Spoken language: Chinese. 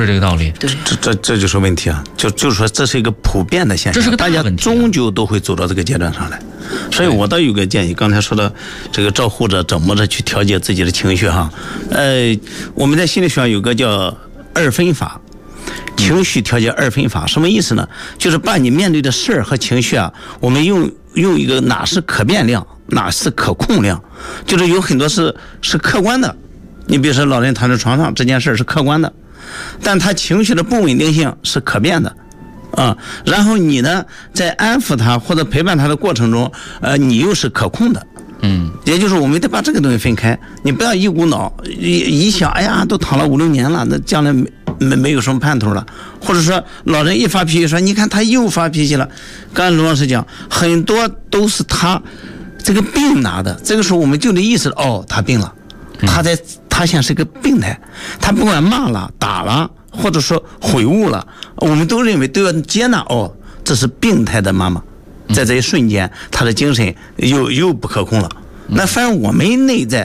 是这个道理。 对， 这就是问题啊！就是说这是一个普遍的现象， 这是个大问题啊， 大家终究都会走到这个阶段上来。所以我倒有个建议，刚才说的这个照护者怎么着去调节自己的情绪哈，我们在心理学上有个叫2分法。情绪调节2分法什么意思呢？就是把你面对的事儿和情绪啊，我们用一个哪是可变量，哪是可控量，就是有很多是客观的。你比如说老人躺在床上这件事是客观的，但他情绪的不稳定性是可变的啊。然后你呢，在安抚他或者陪伴他的过程中，你又是可控的。也就是我们得把这个东西分开，你不要一股脑一想，哎呀，都躺了5、6年了，那将来没有什么盼头了。或者说老人一发脾气说，你看他又发脾气了。刚才卢老师讲，很多都是他这个病拿的，这个时候我们就得意识到，他病了，他现在是个病态，他不管骂了、打了，或者说悔悟了，我们都认为都要接纳，这是病态的妈妈。在这一瞬间，他的精神又不可控了。那反正我们内在